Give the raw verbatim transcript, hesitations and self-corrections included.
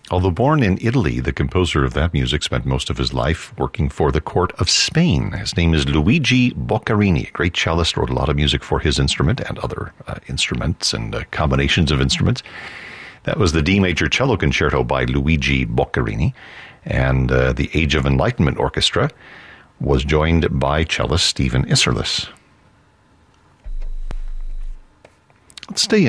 Although born in Italy, the composer of that music spent most of his life working for the court of Spain. His name is Luigi Boccherini, a great cellist, wrote a lot of music for his instrument and other uh, instruments and uh, combinations of instruments. That was the D major cello concerto by Luigi Boccherini, and uh, the Age of Enlightenment Orchestra was joined by cellist Stephen Isserlis. Let's stay